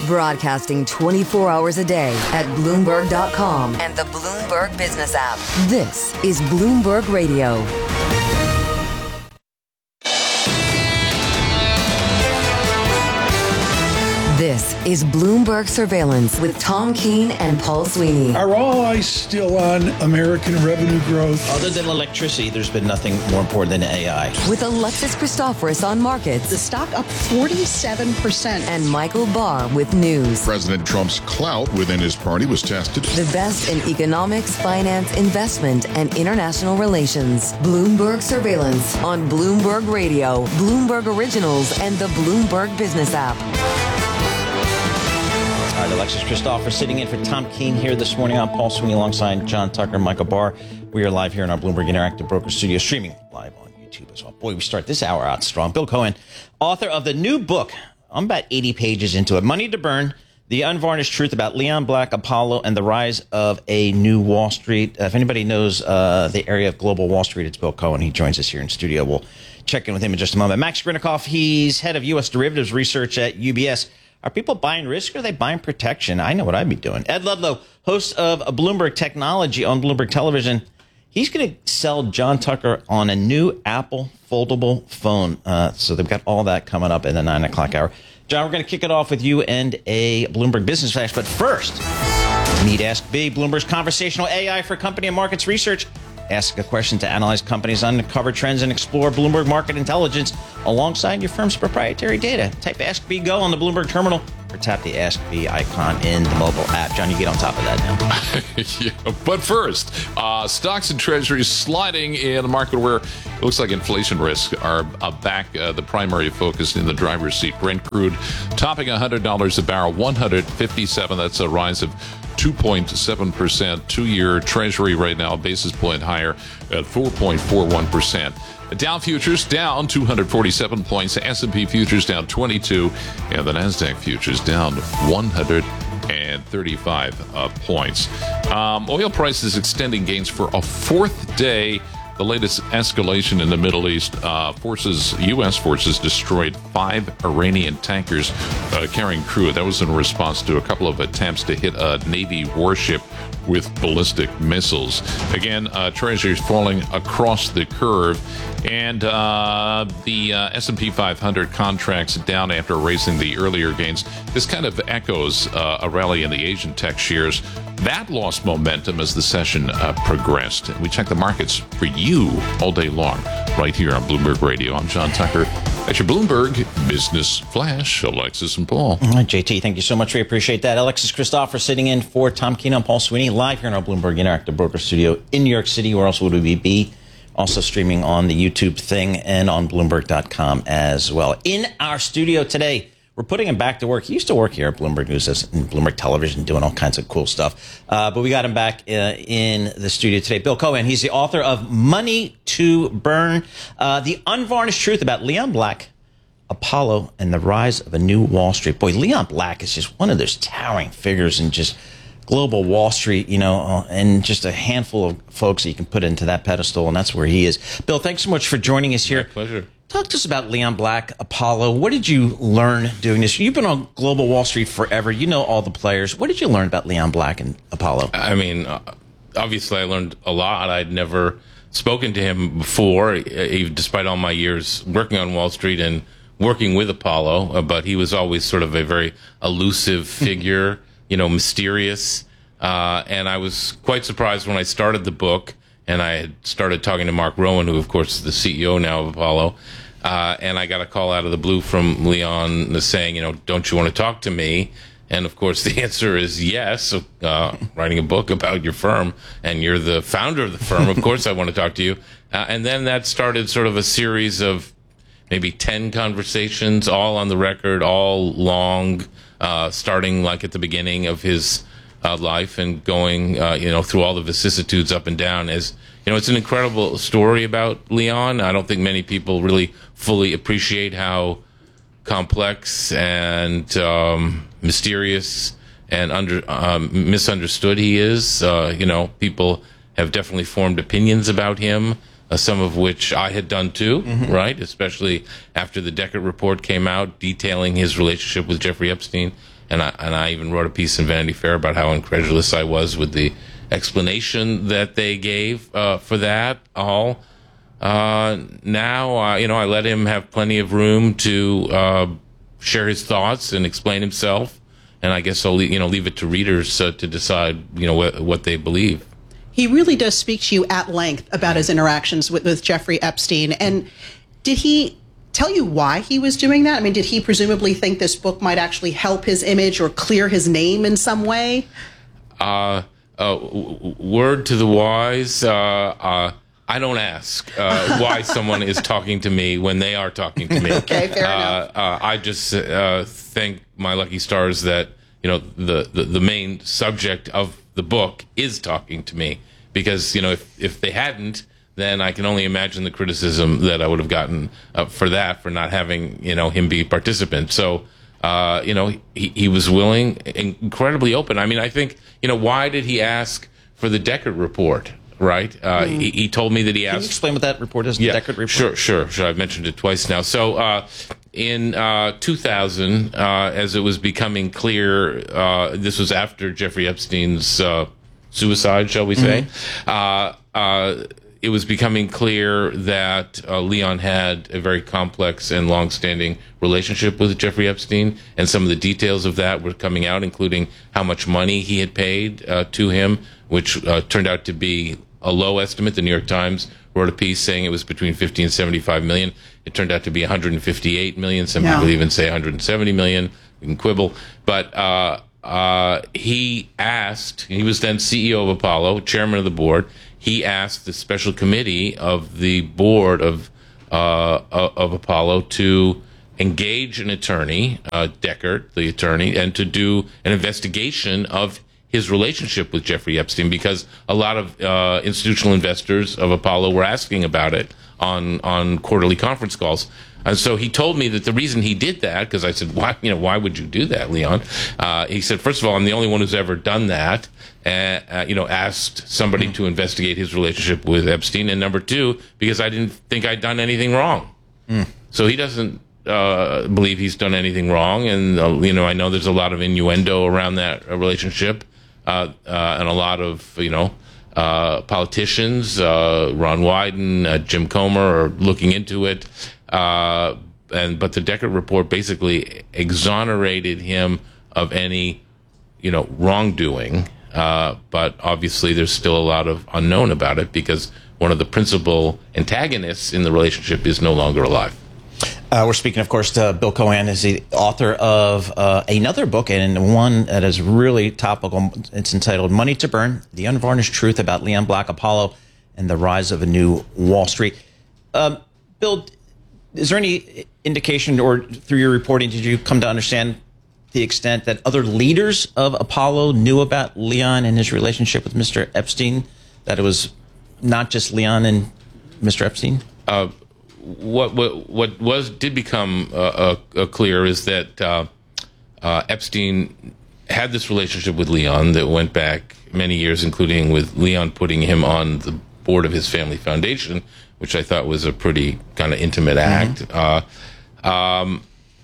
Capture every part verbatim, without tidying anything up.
Broadcasting twenty-four hours a day at Bloomberg dot com and the Bloomberg Business app. This is Bloomberg Radio. This is Bloomberg Surveillance with Tom Keene and Paul Sweeney. Are all eyes still on American revenue growth? Other than electricity, there's been nothing more important than A I. With Alexis Christoforous on markets. The stock up forty-seven percent. And Michael Barr with news. President Trump's clout within his party was tested. The best in economics, finance, investment, and international relations. Bloomberg Surveillance on Bloomberg Radio, Bloomberg Originals, and the Bloomberg Business app. All right, Alexis Christoforous sitting in for Tom Keene here this morning. I'm Paul Sweeney alongside John Tucker, Michael Barr. We are live here in our Bloomberg Interactive Broker Studio, streaming live on YouTube as well. Boy, we start this hour out strong. Bill Cohen, author of the new book. I'm about eighty pages into it. Money to Burn, The Unvarnished Truth About Leon Black, Apollo, and the Rise of a New Wall Street. Uh, if anybody knows uh, the area of global Wall Street, it's Bill Cohen. He joins us here in studio. We'll check in with him in just a moment. Max Grinikoff, he's head of U S derivatives research at U B S. Are people buying risk or are they buying protection? I know what I'd be doing. Ed Ludlow, host of Bloomberg Technology on Bloomberg Television. He's going to sell John Tucker on a new Apple foldable phone. Uh, so they've got all that coming up in the nine o'clock hour. John, we're going to kick it off with you and a Bloomberg Business Flash. But first, meet Ask B, Bloomberg's conversational A I for company and markets research. Ask a question to analyze companies, uncover trends, and explore Bloomberg market intelligence alongside your firm's proprietary data. Type Ask B Go on the Bloomberg terminal or tap the Ask B icon in the mobile app. John, you get on top of that now. Yeah, but first, uh, stocks and treasuries sliding in a market where it looks like inflation risks are uh, back uh, the primary focus in the driver's seat. Brent crude topping one hundred dollars a barrel, one fifty-seven. That's a rise of two point seven percent. Two-year treasury right now, basis point higher at four point four one percent. Dow futures down two hundred forty-seven points. S and P futures down twenty-two. And the NASDAQ futures down one hundred thirty-five uh, points. Um, oil prices extending gains for a fourth day. The latest escalation in the Middle East, uh, forces, U S forces destroyed five Iranian tankers uh, carrying crude. That was in response to a couple of attempts to hit a Navy warship with ballistic missiles. Again, uh, treasuries falling across the curve, and uh, the uh, S and P five hundred contracts down after raising the earlier gains. This kind of echoes uh, a rally in the Asian tech shares. That lost momentum as the session uh, progressed. We check the markets for you all day long right here on Bloomberg Radio. I'm John Tucker. That's your Bloomberg Business Flash, Alexis and Paul. All right, J T, thank you so much. We appreciate that. Alexis Christoforous sitting in for Tom Keene and Paul Sweeney, live here in our Bloomberg Interactive Broker Studio in New York City. Where else would we be? Also streaming on the YouTube thing and on Bloomberg dot com as well. In our studio today, we're putting him back to work. He used to work here at Bloomberg News and Bloomberg Television, doing all kinds of cool stuff. Uh, but we got him back uh, in the studio today. Bill Cohen, he's the author of Money to Burn, uh, The Unvarnished Truth About Leon Black, Apollo, and the Rise of a New Wall Street. Boy, Leon Black is just one of those towering figures in just global Wall Street, you know, uh, and just a handful of folks that you can put into that pedestal, and that's where he is. Bill, thanks so much for joining us here. My pleasure. Talk to us about Leon Black, Apollo. What did you learn doing this? You've been on global Wall Street forever. You know all the players. What did you learn about Leon Black and Apollo? I mean, uh, obviously I learned a lot. I'd never spoken to him before, even despite all my years working on Wall Street and working with Apollo, uh, but he was always sort of a very elusive figure, you know, mysterious. Uh, and I was quite surprised when I started the book and I had started talking to Mark Rowan, who, of course, is the C E O now of Apollo. Uh, and I got a call out of the blue from Leon saying, you know, don't you want to talk to me? And, of course, the answer is yes. Uh, writing a book about your firm, and you're the founder of the firm. Of course I want to talk to you. Uh, and then that started sort of a series of maybe ten conversations, all on the record, all long, uh, starting like at the beginning of his uh, life and going, uh, you know, through all the vicissitudes up and down. As you know, it's an incredible story about Leon. I don't think many people really fully appreciate how complex and um, mysterious and under um, misunderstood he is. Uh, you know, people have definitely formed opinions about him, uh, some of which I had done too, mm-hmm. right? Especially after the Deckard report came out detailing his relationship with Jeffrey Epstein. And I, and I even wrote a piece in Vanity Fair about how incredulous I was with the explanation that they gave uh, for that all. Uh, now, uh, you know, I let him have plenty of room to uh, share his thoughts and explain himself. And I guess I'll, you know, leave it to readers uh, to decide, you know, wh- what they believe. He really does speak to you at length about his interactions with, with Jeffrey Epstein. And did he tell you why he was doing that? I mean, did he presumably think this book might actually help his image or clear his name in some way? Uh, uh w- word to the wise, uh, uh, I don't ask uh, why someone is talking to me when they are talking to me. Okay, fair uh, enough. Uh, I just uh, thank my lucky stars that, you know, the, the, the main subject of the book is talking to me. Because, you know, if, if they hadn't, then I can only imagine the criticism that I would have gotten uh, for that, for not having, you know, him be a participant. So, uh, you know, he, he was willing, incredibly open. I mean, I think, you know, why did he ask for the Deckard report, right? Uh, mm. he, he told me that he asked... Can you explain what that report is, the yeah, Deckard report? Sure, sure, sure. I've mentioned it twice now. So, uh, in uh, two thousand, uh, as it was becoming clear, uh, this was after Jeffrey Epstein's uh, suicide, shall we say, mm-hmm. uh, uh, it was becoming clear that uh, Leon had a very complex and long-standing relationship with Jeffrey Epstein, and some of the details of that were coming out, including how much money he had paid uh, to him, which uh, turned out to be a low estimate. The New York Times wrote a piece saying it was between fifty and seventy-five million. It turned out to be one hundred fifty-eight million. Some no. people even say one hundred seventy million. We can quibble, but uh, uh, he asked. He was then C E O of Apollo, chairman of the board. He asked the special committee of the board of uh, of Apollo to engage an attorney, uh, Deckard, the attorney, and to do an investigation of his relationship with Jeffrey Epstein, because a lot of uh, institutional investors of Apollo were asking about it on on quarterly conference calls. And so he told me that the reason he did that, because I said, why, you know, why would you do that, Leon? Uh, he said, first of all, I'm the only one who's ever done that, uh, uh, you know, asked somebody to investigate his relationship with Epstein. And number two, because I didn't think I'd done anything wrong. Mm. So he doesn't uh, believe he's done anything wrong. And, uh, you know, I know there's a lot of innuendo around that uh, relationship, uh, uh, and a lot of, you know, uh, politicians, uh, Ron Wyden, uh, Jim Comer are looking into it. Uh, and but the Deckard report basically exonerated him of any, you know, wrongdoing. Uh, but obviously, there's still a lot of unknown about it, because one of the principal antagonists in the relationship is no longer alive. Uh, we're speaking, of course, to Bill Cohen, is the author of uh, another book, and one that is really topical. It's entitled Money to Burn, The Unvarnished Truth About Leon Black, Apollo, and the Rise of a New Wall Street. Um, Bill, is there any indication, or through your reporting, did you come to understand the extent that other leaders of Apollo knew about Leon and his relationship with Mister Epstein, that it was not just Leon and Mister Epstein? Uh, what, what what was did become uh, uh, clear is that uh, uh, Epstein had this relationship with Leon that went back many years, including with Leon putting him on the board of his family foundation, which I thought was a pretty kind of intimate act. Mm-hmm. Uh, um,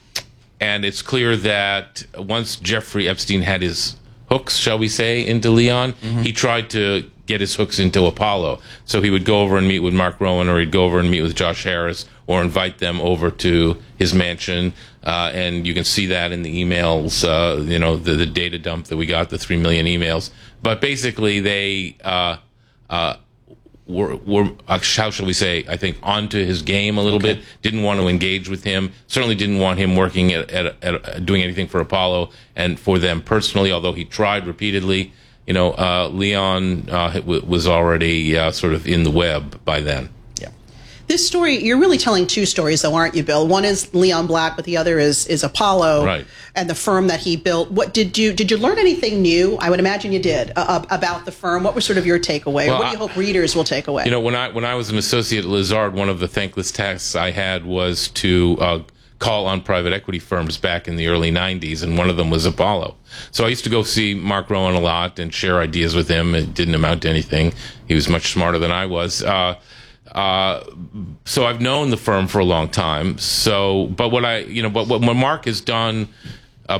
and it's clear that once Jeffrey Epstein had his hooks, shall we say, into Leon, mm-hmm. he tried to get his hooks into Apollo. So he would go over and meet with Mark Rowan, or he'd go over and meet with Josh Harris, or invite them over to his mansion. Uh, and you can see that in the emails, uh, you know, the, the data dump that we got, the three million emails. But basically, they uh, uh, were, were uh, how shall we say, I think, onto his game a little okay. bit, didn't want to engage with him, certainly didn't want him working at, at, at doing anything for Apollo and for them personally, although he tried repeatedly. You know, uh, Leon uh, w- was already uh, sort of in the web by then. Yeah. This story, you're really telling two stories, though, aren't you, Bill? One is Leon Black, but the other is is Apollo, right, and the firm that he built. What did you did you learn anything new? I would imagine you did uh, about the firm. What was sort of your takeaway? Well, or what do you hope readers will take away? You know, when I when I was an associate at Lazard, one of the thankless tasks I had was to uh, call on private equity firms back in the early nineties, and one of them was Apollo. So I used to go see Mark Rowan a lot and share ideas with him. It didn't amount to anything. He was much smarter than I was. Uh, uh, so I've known the firm for a long time. So, but what I, you know, but what Mark has done uh, by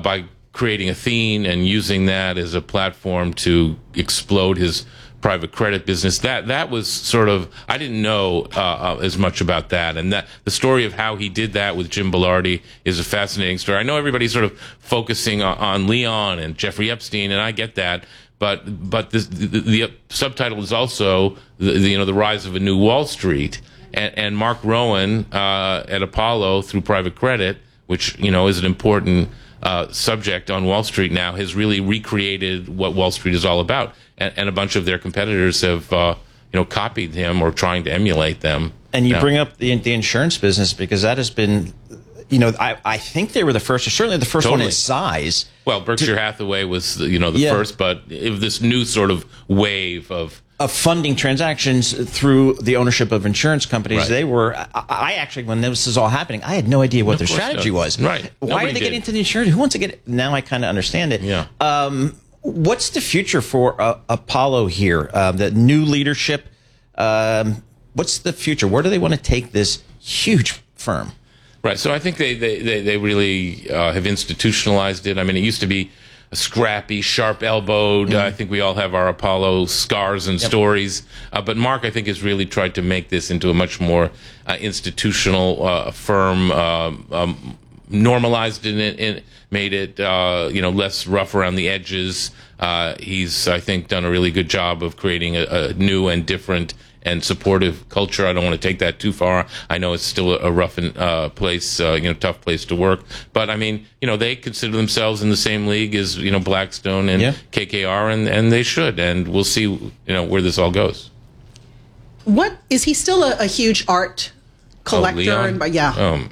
creating Athene and using that as a platform to explode his private credit business. That that was sort of, I didn't know uh, as much about that, and that the story of how he did that with Jim Belardi is a fascinating story. I know everybody's sort of focusing on, on Leon and Jeffrey Epstein, and I get that, but but this, the, the subtitle is also the, the you know the rise of a new Wall Street, and, and Mark Rowan uh, at Apollo through private credit, which you know is an important uh, subject on Wall Street now, has really recreated what Wall Street is all about. And, and a bunch of their competitors have, uh, you know, copied him or trying to emulate them. And you now. bring up the the insurance business because that has been, you know, I, I think they were the first, or certainly the first Totally. one in size. Well, Berkshire to, Hathaway was, the, you know, the yeah. first, but it, this new sort of wave of of funding transactions through the ownership of insurance companies. Right. They were, I, I actually, when this is all happening, I had no idea what Of their course strategy not. was. Right. Why Nobody did they did. get into the insurance? Who wants to get it? Now I kind of understand it. Yeah. Um, What's the future for uh, Apollo here? Um, the new leadership. Um, what's the future? Where do they want to take this huge firm? Right. So I think they they they, they really uh, have institutionalized it. I mean, it used to be scrappy, sharp-elbowed. Mm-hmm. Uh, I think we all have our Apollo scars and Yep. stories. Uh, but Mark, I think, has really tried to make this into a much more uh, institutional uh, firm. Uh, um, normalized in it, in, made it uh, you know less rough around the edges. Uh, he's, I think, done a really good job of creating a, a new and different and supportive culture. I don't want to take that too far. I know it's still a, a rough and, uh, place, uh, you know, tough place to work. But I mean, you know, they consider themselves in the same league as you know Blackstone and Yeah. K K R, and and they should. And we'll see, you know, where this all goes. What is he still a, a huge art collector? Leon? and yeah. Um,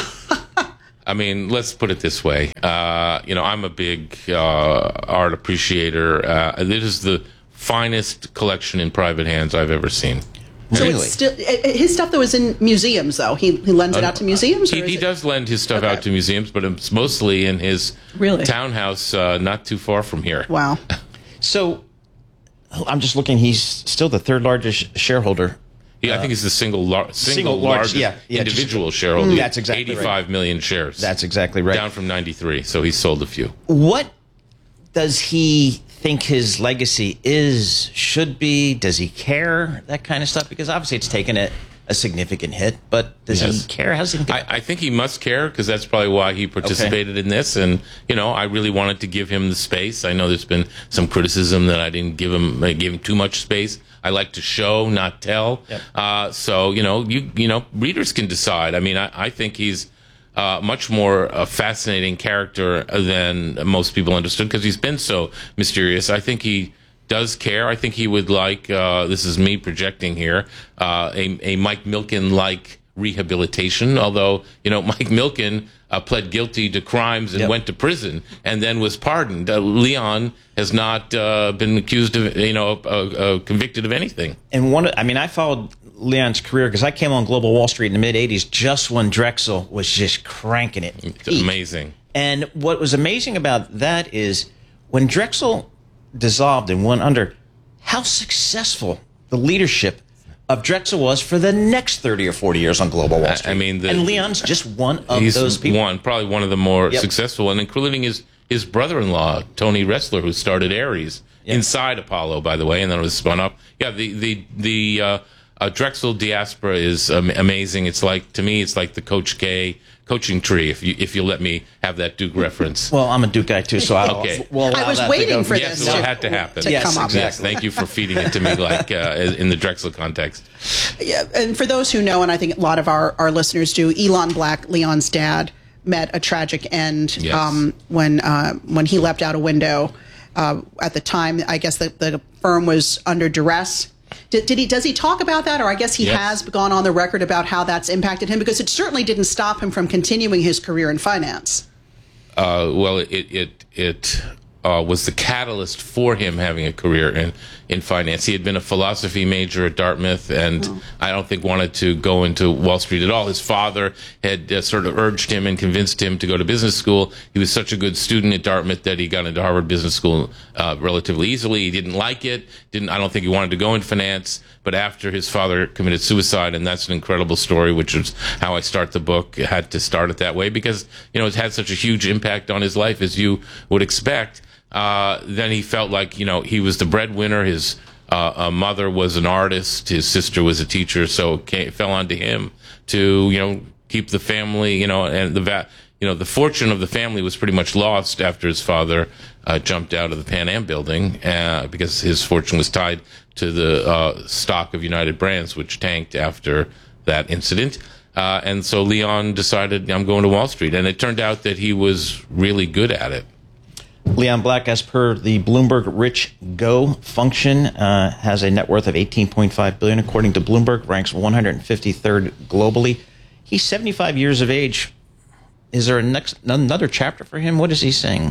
I mean, let's put it this way. Uh, you know, I'm a big uh, art appreciator. Uh, this is the finest collection in private hands I've ever seen. So Really? it's still i- i- his stuff that was in museums, though. He he lends it out to museums. He, or is he it- does lend his stuff Okay. out to museums, but it's mostly in his Really? townhouse uh, not too far from here. Wow. So I'm just looking. He's still the third largest shareholder. Yeah, I think he's the single lar- single, single large- largest yeah, yeah, just- individual shareholder. That's exactly right. eighty-five million shares. That's exactly right. Down from ninety-three, so he's sold a few. What does he think his legacy is, should be? Does he care? That kind of stuff? Because obviously it's taken a, a significant hit, but does Yes. he care? How's he think? I, I think he must care because that's probably why he participated in this. And, you know, I really wanted to give him the space. I know there's been some criticism that I didn't give him, I gave him too much space. I like to show, not tell. Yep. Uh, so, you know, you you know, readers can decide. I mean, I, I think he's uh, much more a fascinating character than most people understood because he's been so mysterious. I think he does care. I think he would like, uh, this is me projecting here, uh, a, a Mike Milken-like rehabilitation, although, you know, Mike Milken uh, pled guilty to crimes and Yep. went to prison and then was pardoned. Uh, Leon has not uh, been accused of, you know, uh, uh, convicted of anything. And one, I mean, I followed Leon's career because I came on Global Wall Street in the mid eighties, just when Drexel was just cranking it. It's peak. amazing. And what was amazing about that is when Drexel dissolved and went under, how successful the leadership of Drexel was for the next thirty or forty years on Global Wall I- Street. I mean, the- and Leon's just one of He's those people. one, probably one of the more Yep. successful, and including his, his brother-in-law, Tony Ressler, who started Ares, Yep. inside Apollo, by the way, and then it was spun up. Yeah, the, the, the uh, uh, Drexel diaspora is um, amazing. It's like, to me, it's like the Coach K coaching tree, if you if you let me have that Duke reference. Well, I'm a Duke guy too, so I'll, Okay. we'll allow I was that to waiting go. for Yes, this it to- had to happen. to Yes, come up. exactly. Yes, thank you for feeding it to me like uh, in the Drexel context. Yeah, and for those who know, and I think a lot of our, our listeners do, Elon Black, Leon's dad, met a tragic end Yes. um, when uh, when he leapt out a window. Uh, at the time, I guess the, the firm was under duress. Did, did he? Does he talk about that, or I guess he Yes. has gone on the record about how that's impacted him? Because it certainly didn't stop him from continuing his career in finance. Uh, well, it it it uh, was the catalyst for him having a career in in finance. He had been a philosophy major at Dartmouth, and oh. I don't think wanted to go into Wall Street at all. His father had uh, sort of urged him and convinced him to go to business school. He was such a good student at Dartmouth that he got into Harvard Business School uh, relatively easily. He didn't like it. Didn't. I don't think he wanted to go in finance. But after his father committed suicide, and that's an incredible story, which is how I start the book. I had to start it that way because, you know, it had such a huge impact on his life, as you would expect. Uh, then he felt like, you know, he was the breadwinner. His uh, uh, mother was an artist. His sister was a teacher. So it, came, it fell onto him to, you know, keep the family, you know, and the va- you know, the fortune of the family was pretty much lost after his father uh, jumped out of the Pan Am building uh, because his fortune was tied to the uh, stock of United Brands, which tanked after that incident. Uh, and so Leon decided, I'm going to Wall Street. And it turned out that he was really good at it. Leon Black, as per the Bloomberg Rich Go function, uh, has a net worth of eighteen point five billion dollars. According to Bloomberg, ranks one hundred fifty-third globally. He's seventy-five years of age. Is there a next another chapter for him? What is he saying?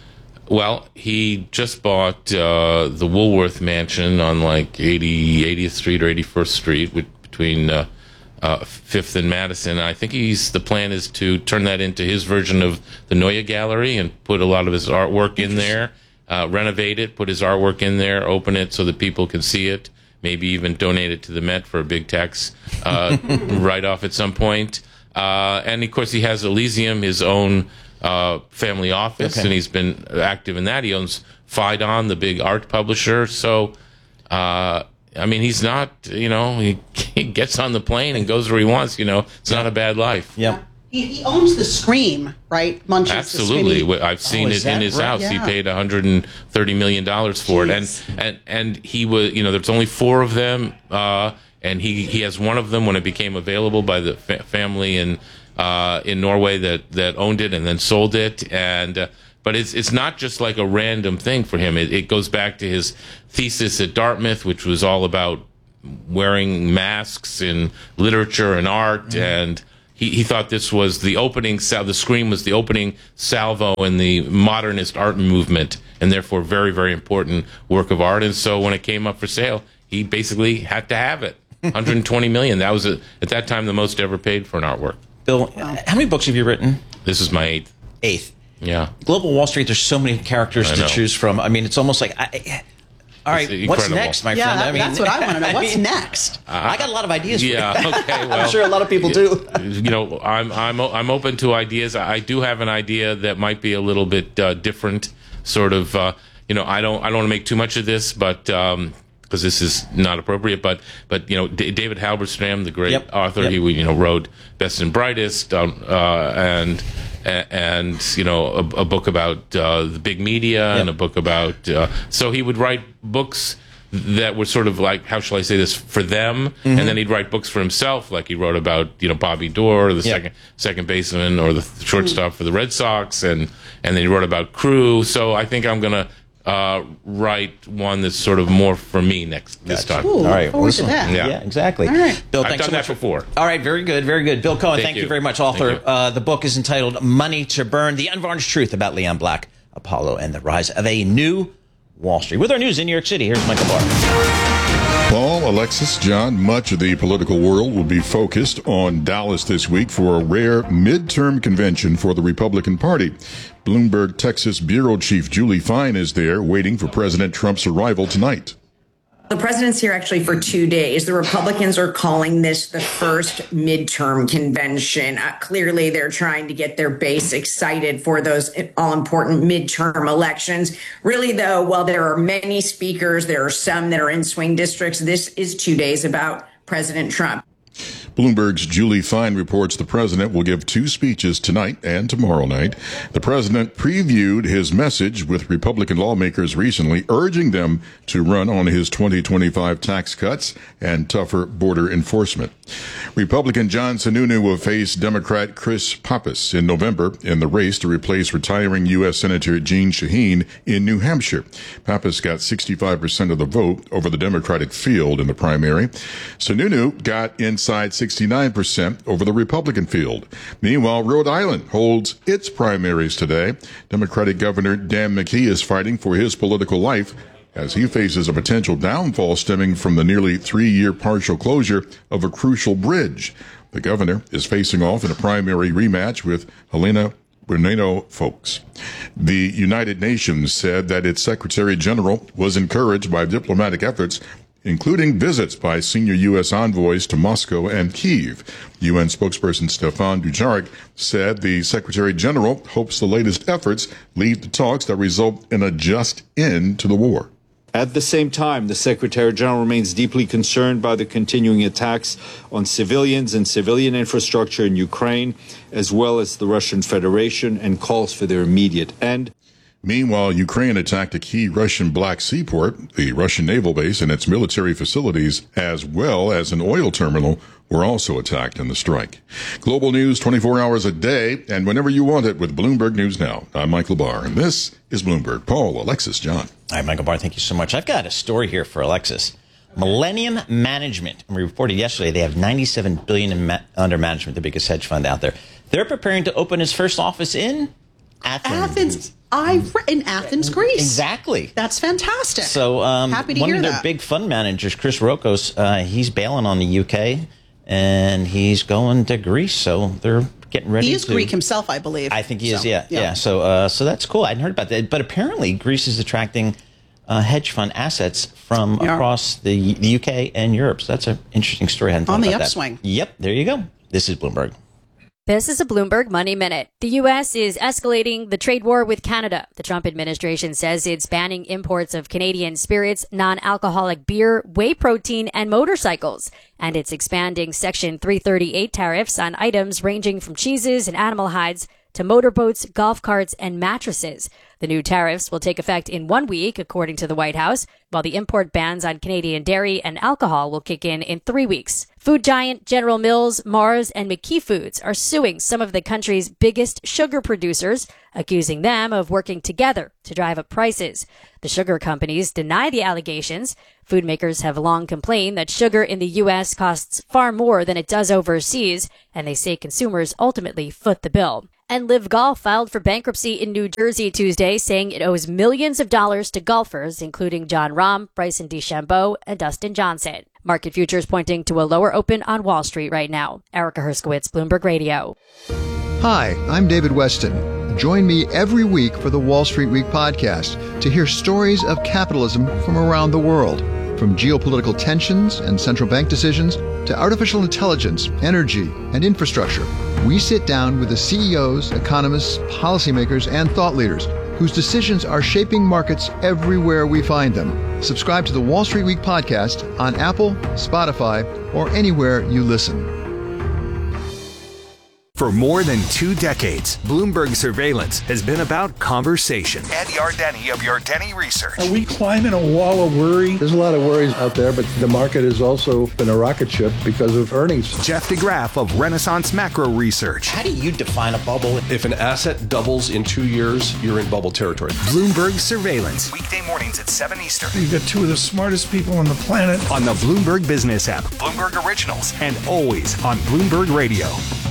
Well, he just bought uh, the Woolworth Mansion on like eighty, eightieth Street or eighty-first Street with, between uh, uh, fifth and Madison. I think he's the plan is to turn that into his version of the Neue Gallery and put a lot of his artwork in there, uh, renovate it, put his artwork in there, open it so that people can see it, maybe even donate it to the Met for a big tax uh, write-off at some point. Uh, and, of course, he has Elysium, his own uh, family office, okay. and he's been active in that. He owns Phaidon, the big art publisher. So, uh, I mean, he's not, you know, he, he gets on the plane and goes where he wants, you know. It's yeah. not a bad life. Yeah. He, he owns the Scream, right? Munch's Absolutely. The I've seen oh, it in his right? house. Yeah. He paid one hundred thirty million dollars for Jeez. it. And, and, and he was, you know, there's only four of them. Uh, and he, he has one of them when it became available by the fa- family in, uh, in Norway that, that owned it and then sold it. And, uh, but it's, it's not just like a random thing for him. It, it goes back to his thesis at Dartmouth, which was all about wearing masks in literature and art. Mm-hmm. And, He, he thought this was the opening, sal- the Scream was the opening salvo in the modernist art movement, and therefore very, very important work of art. And so when it came up for sale, he basically had to have it. one hundred twenty million dollars. That was, a, at that time, the most ever paid for an artwork. Bill, how many books have you written? This is my eighth. Eighth. Yeah. Global Wall Street, there's so many characters I to know. choose from. I mean, it's almost like... I, all right, It's what's incredible. next, my yeah, friend? that, I mean, that's what I want to know. What's I mean, next? I got a lot of ideas Yeah, for you. okay, well. I'm sure a lot of people do. You know, I'm I'm I'm open to ideas. I do have an idea that might be a little bit uh, different, sort of. Uh, you know, I don't I don't want to make too much of this, but um, because this is not appropriate. But but you know, D- David Halberstam, the great Yep. author, Yep. he you know wrote Best and Brightest, um, uh, and. And you know a, a book about uh, the big media, Yep. and a book about uh, so he would write books that were sort of like, how shall I say this, for them, mm-hmm. and then he'd write books for himself, like he wrote about you know Bobby Doerr, the Yep. second second baseman, or the shortstop for the Red Sox, and and then he wrote about Crew. So I think I'm gonna uh, write one that's sort of more for me next this Gotcha. time. Ooh, All right, forward well, to listen. that. Yeah. Yeah, exactly. All right. Bill, I've thanks done so that much before. All right, very good, very good. Bill Cohen, thank, Thank you. you. very much, Thank author. you. Uh, the book is entitled Money to Burn, The Unvarnished Truth About Leon Black, Apollo, and the Rise of a New Wall Street. With our news in New York City, here's Michael Barr. Paul, Alexis, John, much of the political world will be focused on Dallas this week for a rare midterm convention for the Republican Party. Bloomberg Texas Bureau Chief Julie Fine is there waiting for President Trump's arrival tonight. The president's here actually for two days. The Republicans are calling this the first midterm convention. Uh, clearly, they're trying to get their base excited for those all-important midterm elections. Really, though, while there are many speakers, there are some that are in swing districts. This is two days about President Trump. Bloomberg's Julie Fine reports the president will give two speeches tonight and tomorrow night. The president previewed his message with Republican lawmakers recently, urging them to run on his twenty twenty-five tax cuts and tougher border enforcement. Republican John Sununu will face Democrat Chris Pappas in November in the race to replace retiring U S Senator Jeanne Shaheen in New Hampshire. Pappas got sixty-five percent of the vote over the Democratic field in the primary. Sununu got inside sixty-nine percent over the Republican field. Meanwhile, Rhode Island holds its primaries today. Democratic Governor Dan McKee is fighting for his political life as he faces a potential downfall stemming from the nearly three-year partial closure of a crucial bridge. The governor is facing off in a primary rematch with Helena Moreno-Foulkes. The United Nations said that its Secretary General was encouraged by diplomatic efforts, including visits by senior U S envoys to Moscow and Kyiv. U N spokesperson Stefan Dujarric said the Secretary General hopes the latest efforts lead to talks that result in a just end to the war. At the same time, the Secretary General remains deeply concerned by the continuing attacks on civilians and civilian infrastructure in Ukraine, as well as the Russian Federation, and calls for their immediate end. Meanwhile, Ukraine attacked a key Russian Black Sea port. The Russian naval base and its military facilities, as well as an oil terminal, were also attacked in the strike. Global news twenty-four hours a day and whenever you want it with Bloomberg News Now. I'm Michael Barr, and this is Bloomberg. Paul, Alexis, John. Hi, Michael Barr. Thank you so much. I've got a story here for Alexis. Millennium Management. We reported yesterday they have ninety-seven billion dollars in ma- under management, the biggest hedge fund out there. They're preparing to open its first office in Athens. Athens. I re- in Athens, Greece. Exactly. That's fantastic. So um, happy to one hear of their that. big fund managers, Chris Rokos, uh, he's bailing on the U K and he's going to Greece. So they're getting ready. He is to, Greek himself, I believe. I think he so, is. Yeah, yeah. yeah. So uh, so that's cool. I hadn't heard about that. But apparently, Greece is attracting uh, hedge fund assets from Yeah. across the, the U K and Europe. So that's an interesting story. I hadn't thought On the about upswing. That. Yep. There you go. This is Bloomberg. This is a Bloomberg Money Minute. The U S is escalating the trade war with Canada. The Trump administration says it's banning imports of Canadian spirits, non-alcoholic beer, whey protein, and motorcycles. And it's expanding Section three thirty-eight tariffs on items ranging from cheeses and animal hides to motorboats, golf carts, and mattresses. The new tariffs will take effect in one week, according to the White House, while the import bans on Canadian dairy and alcohol will kick in in three weeks. Food giant General Mills, Mars, and McKee Foods are suing some of the country's biggest sugar producers, accusing them of working together to drive up prices. The sugar companies deny the allegations. Food makers have long complained that sugar in the U S costs far more than it does overseas, and they say consumers ultimately foot the bill. And Live Golf filed for bankruptcy in New Jersey Tuesday, saying it owes millions of dollars to golfers, including Jon Rahm, Bryson DeChambeau, and Dustin Johnson. Market futures pointing to a lower open on Wall Street right now. Erica Herskowitz, Bloomberg Radio. Hi, I'm David Weston. Join me every week for the Wall Street Week podcast to hear stories of capitalism from around the world. From geopolitical tensions and central bank decisions to artificial intelligence, energy, and infrastructure, we sit down with the C E Os, economists, policymakers, and thought leaders whose decisions are shaping markets everywhere we find them. Subscribe to the Wall Street Week podcast on Apple, Spotify, or anywhere you listen. For more than two decades, Bloomberg Surveillance has been about conversation. Ed Yardeni of Yardeni Research. Are we climbing a wall of worry? There's a lot of worries out there, but the market has also been a rocket ship because of earnings. Jeff DeGraff of Renaissance Macro Research. How do you define a bubble? If an asset doubles in two years, you're in bubble territory. Bloomberg Surveillance. Weekday mornings at seven Eastern. You've got two of the smartest people on the planet. On the Bloomberg Business app. Bloomberg Originals. And always on Bloomberg Radio.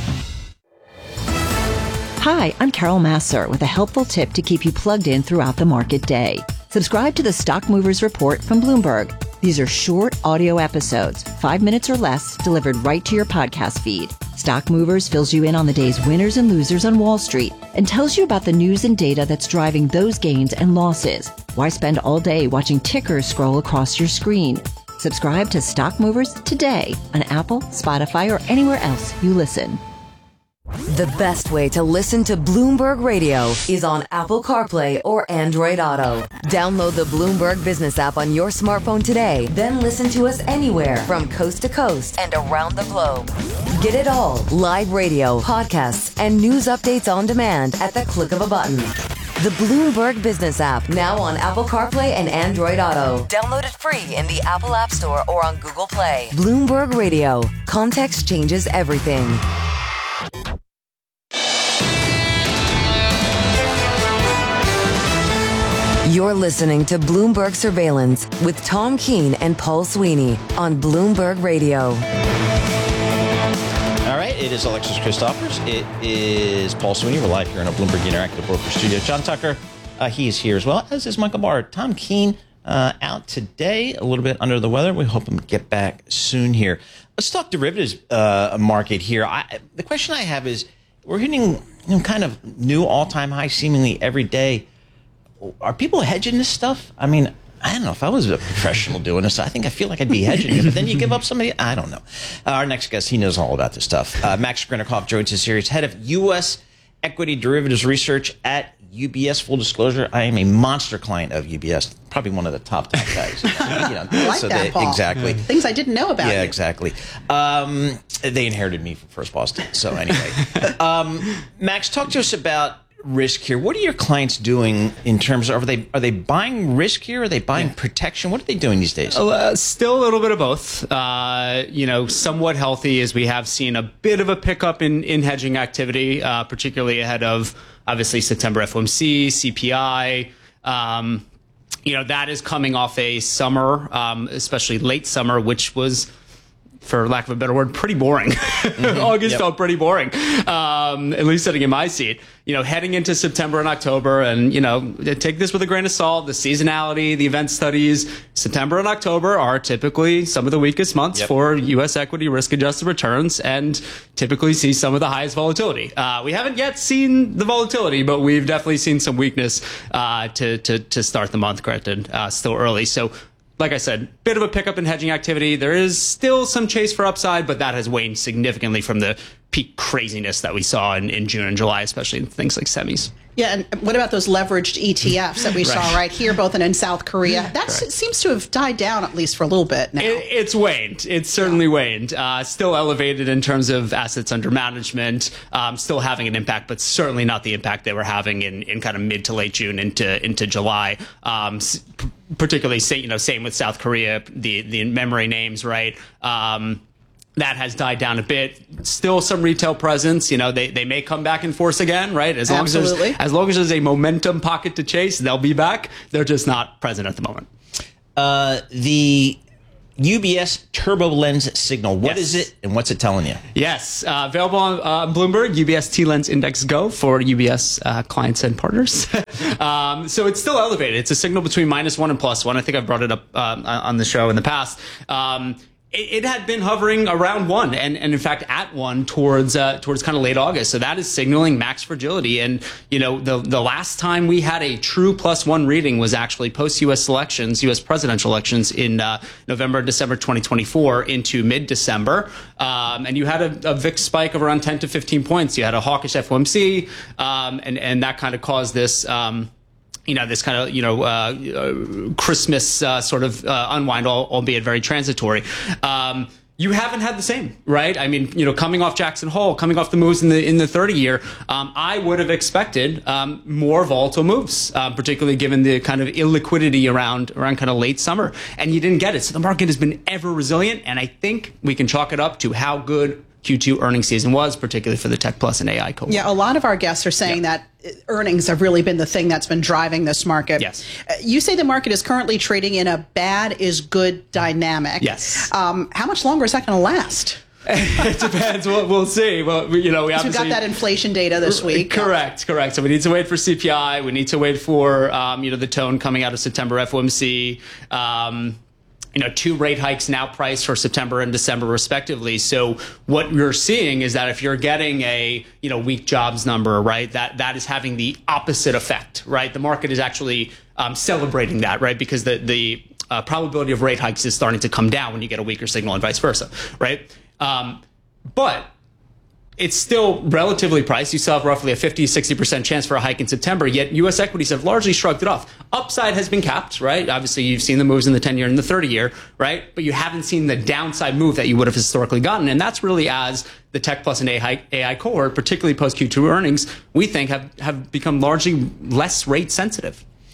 Hi, I'm Carol Massar with a helpful tip to keep you plugged in throughout the market day. Subscribe to the Stock Movers Report from Bloomberg. These are short audio episodes, five minutes or less, delivered right to your podcast feed. Stock Movers fills you in on the day's winners and losers on Wall Street and tells you about the news and data that's driving those gains and losses. Why spend all day watching tickers scroll across your screen? Subscribe to Stock Movers today on Apple, Spotify, or anywhere else you listen. The best way to listen to Bloomberg Radio is on Apple CarPlay or Android Auto. Download the Bloomberg Business app on your smartphone today, then listen to us anywhere from coast to coast and around the globe. Get it all, live radio, podcasts, and news updates on demand at the click of a button. The Bloomberg Business app, now on Apple CarPlay and Android Auto. Download it free in the Apple App Store or on Google Play. Bloomberg Radio. Context changes everything. You're listening to Bloomberg Surveillance with Tom Keene and Paul Sweeney on Bloomberg Radio. All right, it is Alexis Christophers. It is Paul Sweeney. We're live here in a Bloomberg Interactive Broker Studio. John Tucker, uh, he is here as well, as is Michael Barr. Tom Keene, uh, out today, a little bit under the weather. We hope him to get back soon here. Let's talk derivatives uh, market here. I, the question I have is, we're hitting you know, kind of new all-time high seemingly every day. Are people hedging this stuff? I mean, I don't know. If I was a professional doing this, I think I feel like I'd be hedging it. But then you give up somebody. I don't know. Uh, our next guest, he knows all about this stuff. Uh, Max Skrinnikov joins us here. He's head of U S Equity Derivatives Research at U B S. Full disclosure, I am a monster client of U B S. Probably one of the top top guys. You know, I like so that, they, Paul. Exactly. Things I didn't know about Yeah, you. exactly. Um, they inherited me from First Boston. So anyway, um, Max, talk to us about risk here. What are your clients doing in terms of, are they are they buying risk here? Are they buying yeah. protection? What are they doing these days? Uh, still a little bit of both. Uh, you know, somewhat healthy as we have seen a bit of a pickup in, in hedging activity, uh, particularly ahead of obviously September F O M C, C P I. Um, you know, that is coming off a summer, um, especially late summer, which was, for lack of a better word, pretty boring. Mm-hmm. August yep. felt pretty boring, um, at least sitting in my seat. You know, heading into September and October, and, you know, take this with a grain of salt, the seasonality, the event studies, September and October are typically some of the weakest months yep. for U S equity risk-adjusted returns, and typically see some of the highest volatility. Uh, we haven't yet seen the volatility, but we've definitely seen some weakness uh, to, to, to start the month, granted, uh, still early. So, like I said, bit of a pickup in hedging activity. There is still some chase for upside, but that has waned significantly from the peak craziness that we saw in, in June and July, especially in things like semis. Yeah, and what about those leveraged E T Fs that we right. saw right here, both in, in South Korea? That right. seems to have died down, at least for a little bit now. It, it's waned. It's certainly yeah. waned. Uh, still elevated in terms of assets under management, um, still having an impact, but certainly not the impact they were having in, in kind of mid to late June into into July. Um, particularly, say, you know, same with South Korea, the the memory names, right? Um, That has died down a bit. Still some retail presence. You know, they, they may come back in force again, right? As long Absolutely. as there's as long as there's a momentum pocket to chase, they'll be back. They're just not present at the moment. Uh, the U B S Turbo Lens Signal. What yes. is it, and what's it telling you? Yes, uh, available on uh, Bloomberg, U B S T-Lens Index Go for U B S uh, clients and partners. um, so it's still elevated. It's a signal between minus one and plus one. I think I've brought it up uh, on the show in the past. Um, It, it had been hovering around one, and, and in fact at one towards uh, towards kind of late August. So that is signaling max fragility. And you know, the the last time we had a true plus one reading was actually post U S elections, U S presidential elections in uh, November, December twenty twenty-four into mid December, um, and you had a, a V I X spike of around ten to fifteen points. You had a hawkish F O M C, um, and and that kind of caused this. Um, You know, this kind of, you know, uh, uh, Christmas uh, sort of uh, unwind, albeit very transitory. Um, you haven't had the same, right? I mean, you know, coming off Jackson Hole, coming off the moves in the in the thirty year, um, I would have expected um, more volatile moves, uh, particularly given the kind of illiquidity around around kind of late summer, and you didn't get it. So the market has been ever resilient, and I think we can chalk it up to how good Q two earnings season was, particularly for the Tech Plus and A I cohort. Yeah, a lot of our guests are saying yeah. that earnings have really been the thing that's been driving this market. Yes. Uh, you say the market is currently trading in a bad is good dynamic. Yes. Um, how much longer is that going to last? It depends. We'll, we'll see. Well, you know, we we got that inflation data this week. Correct, correct. So we need to wait for C P I. We need to wait for um, you know, the tone coming out of September F O M C. Um, You know, two rate hikes now priced for September and December respectively. So what you're seeing is that if you're getting a, you know, weak jobs number, right, that that is having the opposite effect, right? The market is actually um, celebrating that, right? Because the the uh, probability of rate hikes is starting to come down when you get a weaker signal and vice versa, right? Um, but it's still relatively priced. You still have roughly a fifty, sixty percent chance for a hike in September, yet U S equities have largely shrugged it off. Upside has been capped, right? Obviously, you've seen the moves in the ten-year and the thirty-year, right? But you haven't seen the downside move that you would have historically gotten, and that's really as the Tech Plus and A I cohort, particularly post-Q two earnings, we think have, have become largely less rate sensitive.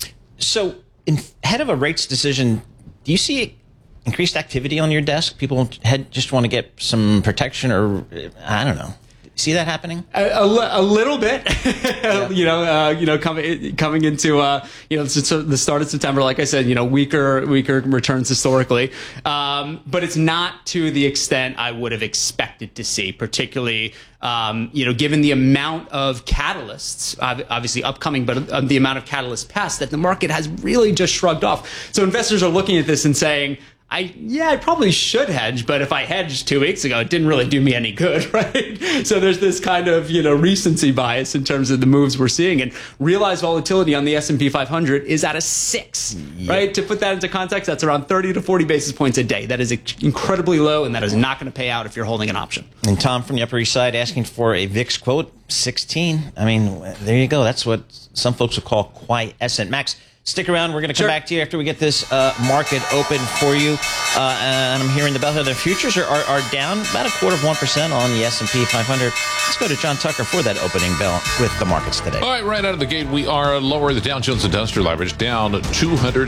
So, in, ahead of a rates decision, do you see increased activity on your desk? People had, just want to get some protection, or I don't know. See that happening? A, a, a little bit, yeah. you know, uh, you know, coming coming into uh, you know the start of September. Like I said, you know, weaker weaker returns historically, um, but it's not to the extent I would have expected to see, particularly um, you know, given the amount of catalysts, obviously upcoming, but uh, the amount of catalysts past that the market has really just shrugged off. So investors are looking at this and saying, I yeah, I probably should hedge, but if I hedged two weeks ago, it didn't really do me any good, right? So there's this kind of, you know, recency bias in terms of the moves we're seeing, and realized volatility on the S and P five hundred is at a six, yep. right? To put that into context, that's around thirty to forty basis points a day. That is incredibly low, and that is not going to pay out if you're holding an option. And Tom from the Upper East Side asking for a V I X quote, sixteen. I mean, there you go. That's what some folks would call quiescent. Max, stick around. We're going to come sure. back to you after we get this uh, market open for you. Uh, and I'm hearing the bellwether futures are, are, are down about a quarter of one percent on the S and P five hundred. Let's go to John Tucker for that opening bell with the markets today. All right, right out of the gate, we are lower. The Dow Jones Industrial Average down two hundred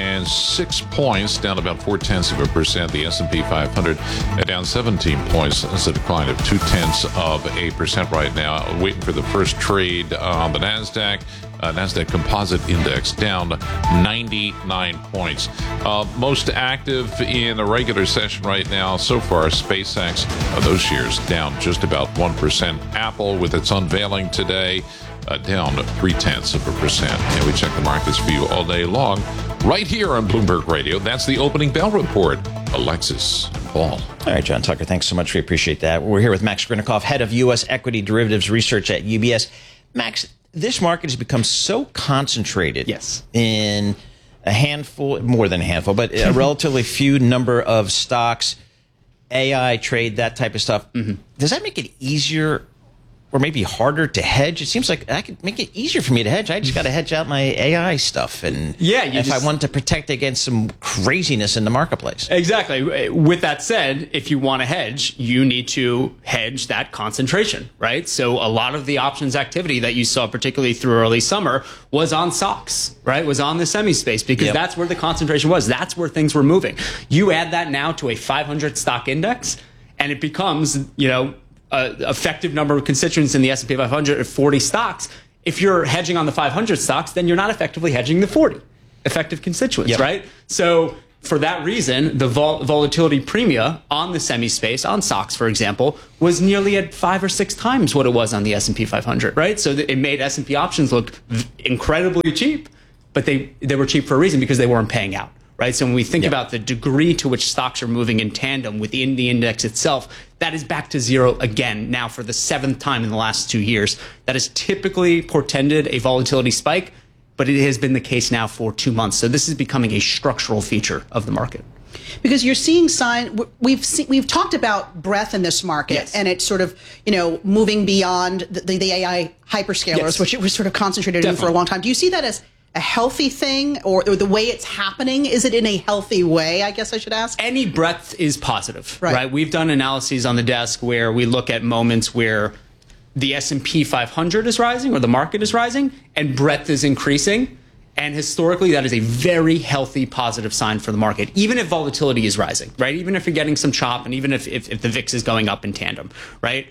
six points, down about four tenths of a percent. The S and P five hundred down seventeen points. That's a decline of two tenths of a percent right now. Waiting for the first trade on the NASDAQ. Uh, NASDAQ Composite Index down ninety-nine points. Uh, most active in the regular session right now so far, SpaceX, uh, those shares down just about one percent. Apple, with its unveiling today, uh, down three-tenths of a percent. And we check the markets for you all day long right here on Bloomberg Radio. That's the opening bell report. Alexis and Paul. All right, John Tucker, thanks so much. We appreciate that. We're here with Max Grinikoff, head of U S Equity Derivatives Research at U B S. Max, this market has become so concentrated yes. in a handful, more than a handful, but a relatively few number of stocks, A I trade, that type of stuff. Mm-hmm. Does that make it easier or maybe harder to hedge? It seems like I could make it easier for me to hedge. I just got to hedge out my A I stuff. And yeah, you if just, I want to protect against some craziness in the marketplace. Exactly. With that said, if you want to hedge, you need to hedge that concentration, right? So a lot of the options activity that you saw, particularly through early summer, was on stocks, right? Was on the semi space, because yep. that's where the concentration was. That's where things were moving. You add that now to a five hundred stock index, and it becomes, you know, Uh, effective number of constituents in the S and P five hundred at forty stocks. If you're hedging on the five hundred stocks, then you're not effectively hedging the forty effective constituents, yep. right? So for that reason, the vol- volatility premia on the semi space, on stocks, for example, was nearly at five or six times what it was on the S and P five hundred, right? So it made S and P options look incredibly cheap, but they, they were cheap for a reason, because they weren't paying out. Right. So when we think yep. about the degree to which stocks are moving in tandem within the index itself, that is back to zero again now for the seventh time in the last two years. That has typically portended a volatility spike, but it has been the case now for two months. So this is becoming a structural feature of the market. Because you're seeing sign, we've seen, we've talked about breadth in this market, yes. and it's sort of, you know, moving beyond the, the, the A I hyperscalers, yes. which it was sort of concentrated Definitely. in for a long time. Do you see that as a healthy thing, or, or the way it's happening? Is it in a healthy way, I guess I should ask? Any breadth is positive, right? right? We've done analyses on the desk where we look at moments where the S and P five hundred is rising, or the market is rising, and breadth is increasing. And historically, that is a very healthy, positive sign for the market, even if volatility is rising, right? Even if you're getting some chop, and even if, if, if the V I X is going up in tandem, right?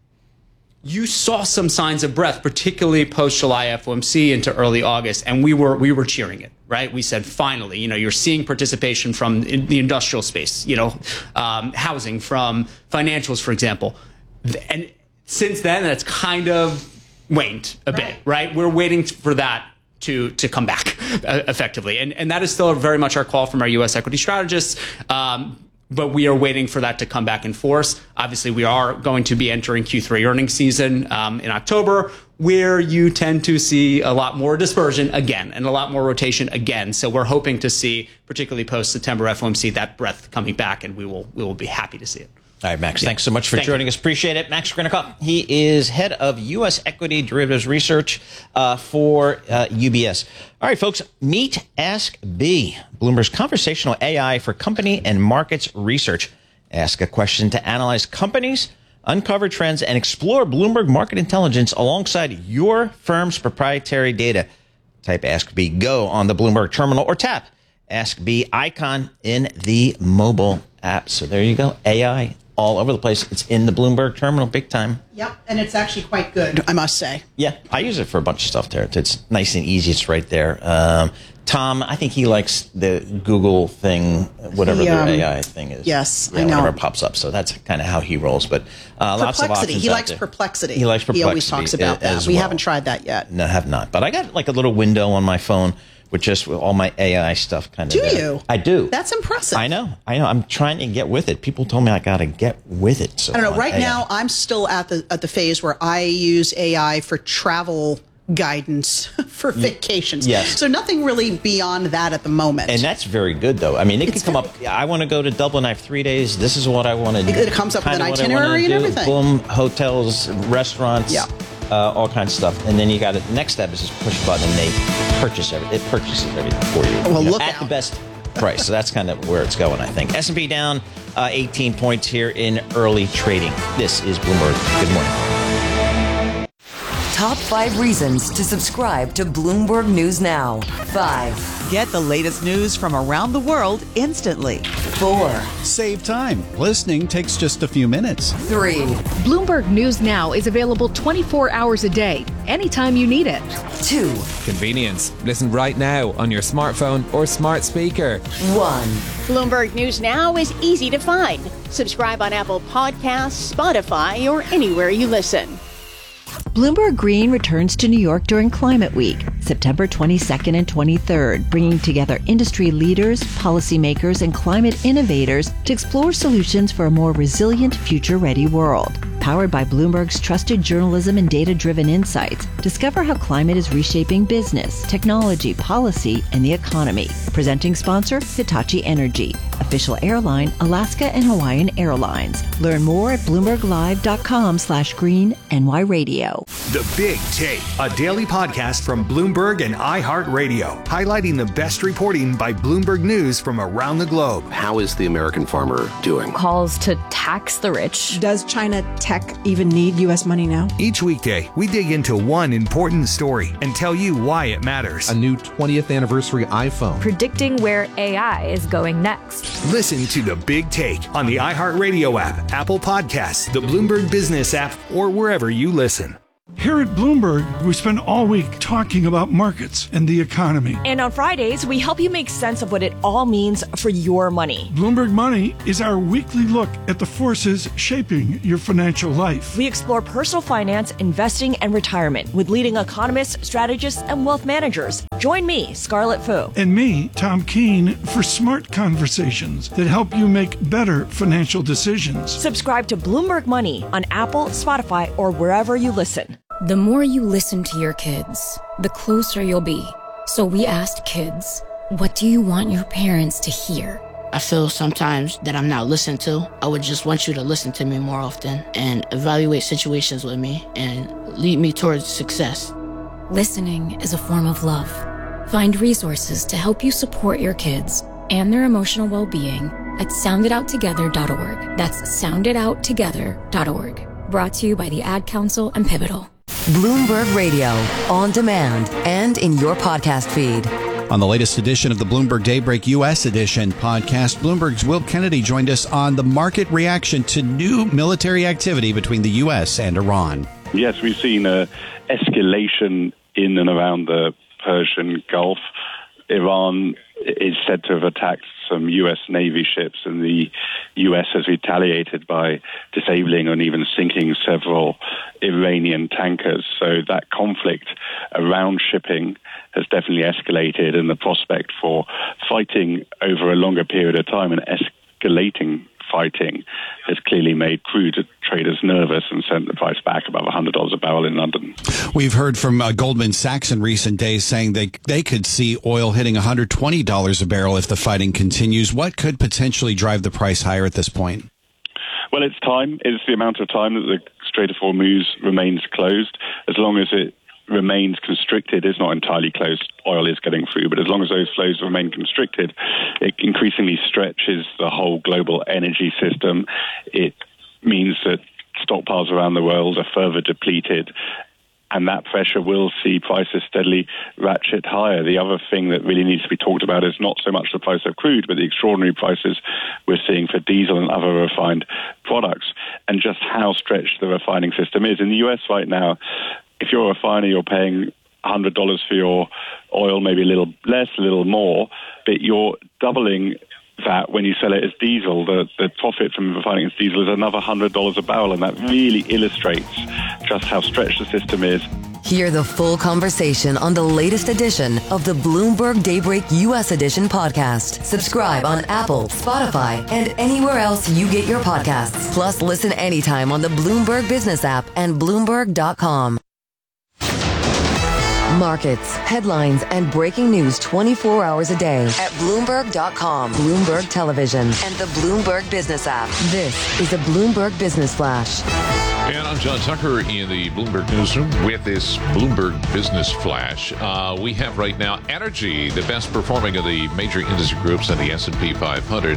You saw some signs of breadth, particularly post-July F O M C into early August, and we were we were cheering it, right? We said, finally, you know, you're seeing participation from the industrial space, you know, um, housing, from financials, for example. And since then, that's kind of waned a bit, right? We're waiting for that to to come back uh, effectively. And, and that is still very much our call from our U S equity strategists. Um, But we are waiting for that to come back in force. Obviously, we are going to be entering Q three earnings season um, in October, where you tend to see a lot more dispersion again and a lot more rotation again. So we're hoping to see, particularly post-September F O M C, that breadth coming back, and we will we will be happy to see it. All right, Max, yeah. thanks so much for Thank joining you. us. Appreciate it. Max Grinikoff, he is head of U S Equity Derivatives Research uh, for uh, U B S. All right, folks, meet Ask B, Bloomberg's conversational A I for company and markets research. Ask a question to analyze companies, uncover trends, and explore Bloomberg market intelligence alongside your firm's proprietary data. Type Ask B Go on the Bloomberg terminal, or tap Ask B icon in the mobile app. So there you go, A I all over the place. It's in the Bloomberg terminal, big time. Yep, and it's actually quite good, I must say. Yeah, I use it for a bunch of stuff there. It's nice and easy. It's right there. Um, Tom, I think he likes the Google thing, whatever He, um, their A I thing is. yes, yeah, I know. Whatever pops up. So that's kind of how he rolls. But uh, lots of Perplexity. options He out likes there. Perplexity. He likes Perplexity. He always talks about that. as We well. haven't tried that yet. No, have not. But I got like a little window on my phone with just with all my A I stuff kind of Do there. you? I do. That's impressive. I know. I know. I'm trying to get with it. People told me I got to get with it. So I don't know. on Right A I. now, I'm still at the at the phase where I use A I for travel guidance for vacations. Yes. So nothing really beyond that at the moment. And that's very good, though. I mean, it could come up. I want to go to Dublin. I have three days. This is what I want to do. It comes up with an Kinda what I wanna itinerary and do. everything. Boom, hotels, restaurants, Yeah. uh, all kinds of stuff. And then you got it. The next step is just push a button and they purchase everything. It purchases everything for you. Well, you know, look at out. the best price. So that's kind of where it's going, I think. S and P down uh, eighteen points here in early trading. This is Bloomberg. Good morning. Top five reasons to subscribe to Bloomberg News Now. Five. Get the latest news from around the world instantly. Four. Save time. Listening takes just a few minutes. Three. Bloomberg News Now is available twenty-four hours a day, anytime you need it. Two. Convenience. Listen right now on your smartphone or smart speaker. One. Bloomberg News Now is easy to find. Subscribe on Apple Podcasts, Spotify, or anywhere you listen. Bloomberg Green returns to New York during Climate Week, September twenty-second and twenty-third, bringing together industry leaders, policymakers, and climate innovators to explore solutions for a more resilient, future-ready world. Powered by Bloomberg's trusted journalism and data-driven insights, discover how climate is reshaping business, technology, policy, and the economy. Presenting sponsor, Hitachi Energy. Official airline, Alaska and Hawaiian Airlines. Learn more at bloomberglive.com slash green NY radio. The Big Take, a daily podcast from Bloomberg and iHeartRadio, highlighting the best reporting by Bloomberg News from around the globe. How is the American farmer doing? Calls to tax the rich. Does China tech even need U S money now? Each weekday, we dig into one important story and tell you why it matters. A new twentieth anniversary iPhone. Predicting where A I is going next. Listen to The Big Take on the iHeartRadio app, Apple Podcasts, the Bloomberg Business app, or wherever you listen. Here at Bloomberg, we spend all week talking about markets and the economy. And on Fridays, we help you make sense of what it all means for your money. Bloomberg Money is our weekly look at the forces shaping your financial life. We explore personal finance, investing, and retirement with leading economists, strategists, and wealth managers. Join me, Scarlett Fu. And me, Tom Keene, for smart conversations that help you make better financial decisions. Subscribe to Bloomberg Money on Apple, Spotify, or wherever you listen. The more you listen to your kids, the closer you'll be. So we asked kids, what do you want your parents to hear? I feel sometimes that I'm not listened to. I would just want you to listen to me more often and evaluate situations with me and lead me towards success. Listening is a form of love. Find resources to help you support your kids and their emotional well-being at sound it out together dot org. That's sound it out together dot org. Brought to you by the Ad Council and Pivotal. Bloomberg Radio, on demand and in your podcast feed. On the latest edition of the Bloomberg Daybreak U S Edition podcast, Bloomberg's Will Kennedy joined us on the market reaction to new military activity between the U S and Iran. Yes, we've seen an escalation in and around the Persian Gulf. Iran is said to have attacked some U S Navy ships, and the U S has retaliated by disabling and even sinking several Iranian tankers. So that conflict around shipping has definitely escalated, and the prospect for fighting over a longer period of time and escalating fighting has clearly made crude traders nervous and sent the price back above one hundred dollars a barrel in London. We've heard from uh, Goldman Sachs in recent days saying they they could see oil hitting one hundred twenty dollars a barrel if the fighting continues. What could potentially drive the price higher at this point? Well, it's time. It's the amount of time that the Strait of Hormuz remains closed. As long as it remains constricted, it's not entirely closed, oil is getting through, but as long as those flows remain constricted, it increasingly stretches the whole global energy system. It means that stockpiles around the world are further depleted, and that pressure will see prices steadily ratchet higher. The other thing that really needs to be talked about is not so much the price of crude, but the extraordinary prices we're seeing for diesel and other refined products, and just how stretched the refining system is. In the U S right now, if you're a refiner, you're paying one hundred dollars for your oil, maybe a little less, a little more, but you're doubling that when you sell it as diesel. The, the profit from refining as diesel is another one hundred dollars a barrel, and that really illustrates just how stretched the system is. Hear the full conversation on the latest edition of the Bloomberg Daybreak U S Edition podcast. Subscribe on Apple, Spotify, and anywhere else you get your podcasts. Plus, listen anytime on the Bloomberg Business app and Bloomberg dot com. Markets, headlines, and breaking news twenty-four hours a day at Bloomberg dot com, Bloomberg Television, and the Bloomberg Business app. This is a Bloomberg Business Flash. And I'm John Tucker in the Bloomberg Newsroom with this Bloomberg Business Flash. Uh, we have right now energy, the best performing of the major industry groups in the S and P five hundred.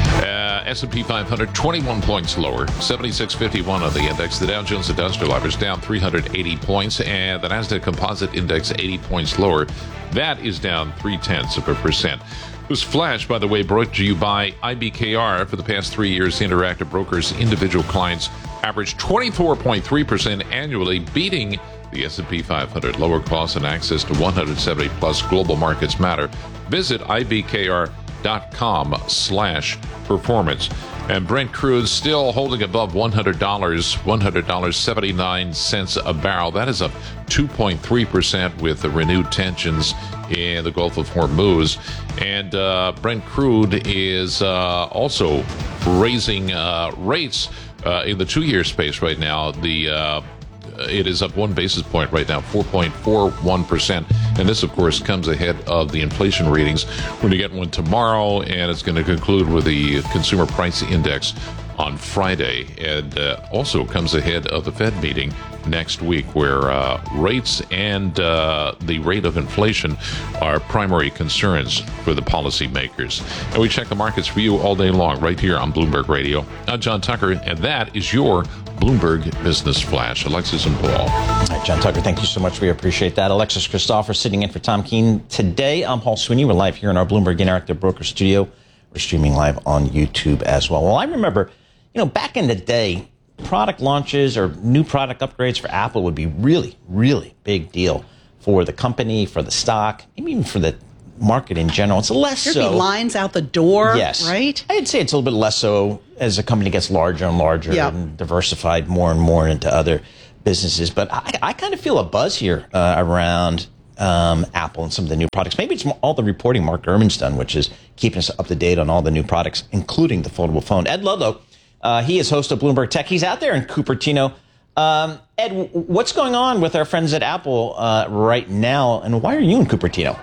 Uh, S and P five hundred, twenty-one points lower, seventy-six fifty-one on the index. The Dow Jones Industrial Average down three hundred eighty points, and the Nasdaq Composite Index eighty points lower. That is down three-tenths of a percent. This flash, by the way, brought to you by I B K R. For the past three years, Interactive Brokers' individual clients averaged twenty-four point three percent annually, beating the S and P five hundred. Lower costs and access to one hundred seventy plus global markets matter. Visit I B K R dot com slash performance. And Brent crude still holding above one hundred dollars, one hundred dollars and seventy-nine cents a barrel. That is up two point three percent with the renewed tensions in the Gulf of Hormuz. And uh, Brent crude is uh, also raising uh, rates uh, in the two-year space right now. The uh, it is up one basis point right now, four point four one percent. And this, of course, comes ahead of the inflation readings. We're going to get one tomorrow, and it's going to conclude with the Consumer Price Index on Friday. And uh, also comes ahead of the Fed meeting next week, where uh, rates and uh, the rate of inflation are primary concerns for the policymakers. And we check the markets for you all day long right here on Bloomberg Radio. I'm John Tucker, and that is your Bloomberg Business Flash. Alexis and Paul. All right, John Tucker, thank you so much. We appreciate that. Alexis Christopher sitting in for Tom Keene today. I'm Paul Sweeney. We're live here in our Bloomberg Interactive Broker Studio. We're streaming live on YouTube as well. Well, I remember, you know, back in the day, product launches or new product upgrades for Apple would be really, really big deal for the company, for the stock, maybe even for the market in general. It's less There'd so. be lines out the door, yes. right? I'd say it's a little bit less so as the company gets larger and larger yeah. and diversified more and more into other businesses. But I, I kind of feel a buzz here uh, around um, Apple and some of the new products. Maybe it's all the reporting Mark Gurman's done, which is keeping us up to date on all the new products, including the foldable phone. Ed Ludlow, uh, he is host of Bloomberg Tech. He's out there in Cupertino. Um, Ed, w- what's going on with our friends at Apple uh, right now, and why are you in Cupertino?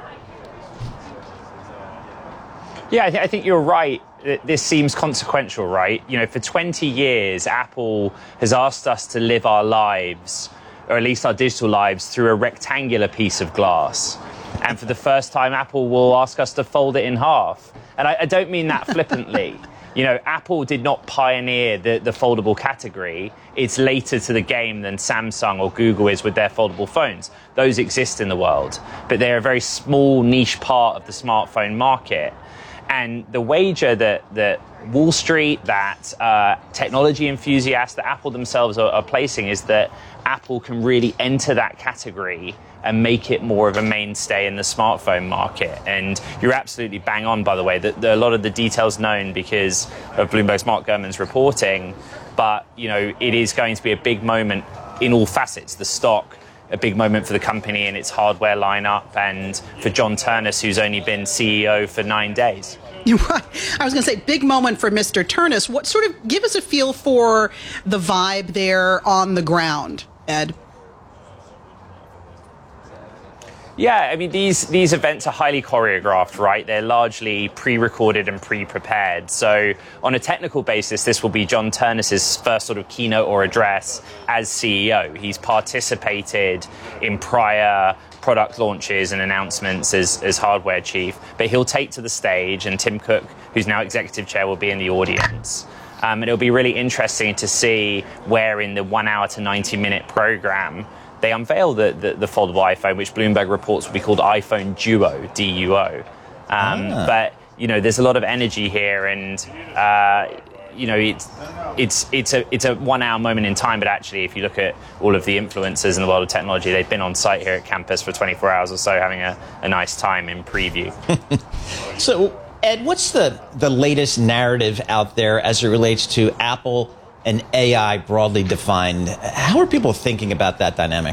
Yeah, I, th- I think you're right. This seems consequential, right? You know, for twenty years, Apple has asked us to live our lives, or at least our digital lives, through a rectangular piece of glass. And for the first time, Apple will ask us to fold it in half. And I, I don't mean that flippantly. You know, Apple did not pioneer the, the foldable category. It's later to the game than Samsung or Google is with their foldable phones. Those exist in the world, but they're a very small niche part of the smartphone market. And the wager that, that Wall Street, that uh, technology enthusiasts, that Apple themselves are, are placing is that Apple can really enter that category and make it more of a mainstay in the smartphone market. And you're absolutely bang on, by the way, that a lot of the details known because of Bloomberg's Mark Gurman's reporting. But, you know, it is going to be a big moment in all facets. The stock, a big moment for the company and its hardware lineup, and for John Ternus, who's only been C E O for nine days. You're right. I was going to say, big moment for Mister Ternus. What sort of, give us a feel for the vibe there on the ground, Ed? Yeah, I mean, these these events are highly choreographed, right? They're largely pre-recorded and pre-prepared. So on a technical basis, this will be John Ternus's first sort of keynote or address as C E O. He's participated in prior product launches and announcements as, as hardware chief, but he'll take to the stage, and Tim Cook, who's now executive chair, will be in the audience. Um, and it'll be really interesting to see where in the one hour to ninety minute program they unveiled the, the, the foldable iPhone, which Bloomberg reports will be called iPhone Duo, D U O. Um, ah. But, you know, there's a lot of energy here, and, uh, you know, it's it's it's a it's a one-hour moment in time. But actually, if you look at all of the influencers in the world of technology, they've been on site here at campus for twenty-four hours or so, having a, a nice time in preview. So, Ed, what's the, the latest narrative out there as it relates to Apple and A I broadly defined? How are people thinking about that dynamic?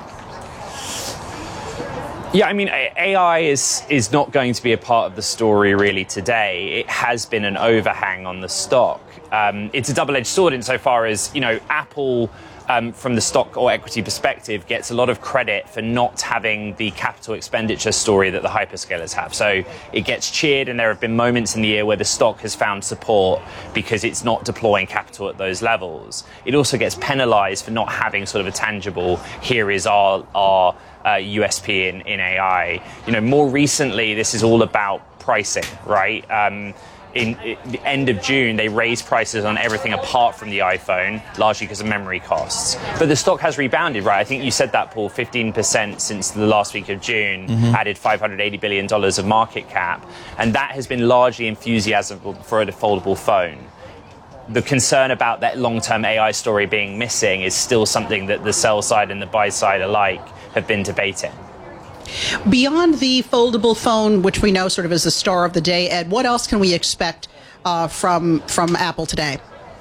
Yeah, I mean, A I is is not going to be a part of the story really today. It has been an overhang on the stock. Um, it's a double-edged sword insofar as, you know, Apple, um, from the stock or equity perspective, gets a lot of credit for not having the capital expenditure story that the hyperscalers have. So it gets cheered, and there have been moments in the year where the stock has found support because it's not deploying capital at those levels. It also gets penalized for not having sort of a tangible, here is our, our uh, U S P in, in A I. You know, more recently, this is all about pricing, right? Um, In, in the end of June, they raised prices on everything apart from the iPhone, largely because of memory costs. But the stock has rebounded, right? I think you said that, Paul, fifteen percent since the last week of June, mm-hmm. added five hundred eighty billion dollars of market cap. And that has been largely enthusiasm for a foldable phone. The concern about that long-term A I story being missing is still something that the sell side and the buy side alike have been debating. Beyond the foldable phone, which we know sort of is the star of the day, Ed, what else can we expect uh, from from Apple today?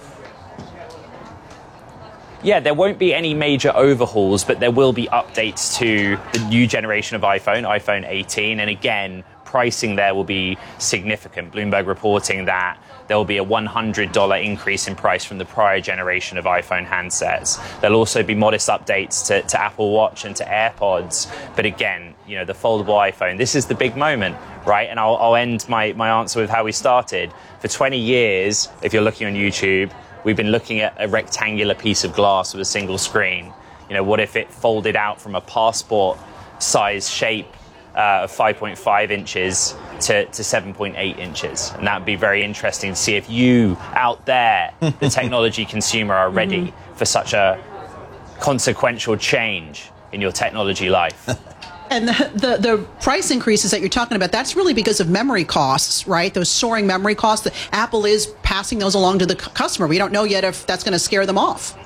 Yeah, there won't be any major overhauls, but there will be updates to the new generation of iPhone, iPhone eighteen. And again, pricing there will be significant. Bloomberg reporting that there will be a one hundred dollars increase in price from the prior generation of iPhone handsets. There'll also be modest updates to, to Apple Watch and to AirPods. But again, you know, the foldable iPhone, this is the big moment, right? And I'll, I'll end my, my answer with how we started. For twenty years, if you're looking on YouTube, we've been looking at a rectangular piece of glass with a single screen. You know, what if it folded out from a passport size shape Uh, of five point five inches to, to seven point eight inches. And that would be very interesting to see if you out there, the technology consumer, are ready mm-hmm. for such a consequential change in your technology life. And the, the the price increases that you're talking about, that's really because of memory costs, right? Those soaring memory costs. That Apple is passing those along to the customer. We don't know yet if that's going to scare them off.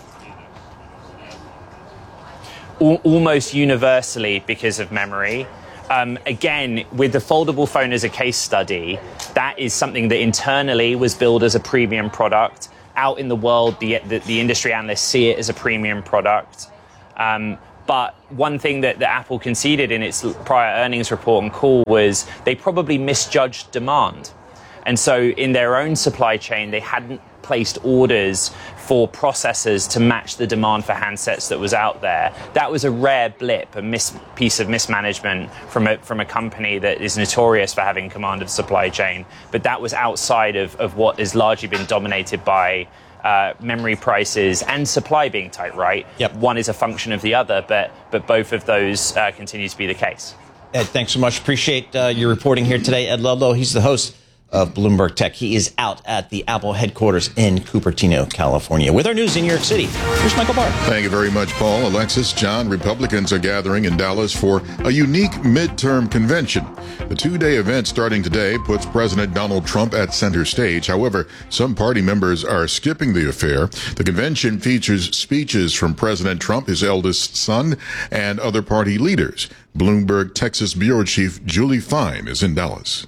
Almost universally because of memory. Um, again, with the foldable phone as a case study, that is something that internally was billed as a premium product. Out in the world, the, the, the industry analysts see it as a premium product. Um, but one thing that, that Apple conceded in its prior earnings report and call was they probably misjudged demand. And so in their own supply chain, they hadn't placed orders for processors to match the demand for handsets that was out there. That was a rare blip, a mis- piece of mismanagement from a, from a company that is notorious for having command of the supply chain. But that was outside of, of what has largely been dominated by uh, memory prices and supply being tight, right? Yep. One is a function of the other, but, but both of those uh, continue to be the case. Ed, thanks so much. Appreciate uh, your reporting here today. Ed Ludlow, he's the host of Bloomberg Tech. He is out at the Apple headquarters in Cupertino, California. With our news in New York City, here's Michael Barr. Thank you very much, Paul. Alexis, John, Republicans are gathering in Dallas for a unique midterm convention. The two-day event starting today puts President Donald Trump at center stage. However, some party members are skipping the affair. The convention features speeches from President Trump, his eldest son, and other party leaders. Bloomberg Texas Bureau Chief Julie Fine is in Dallas.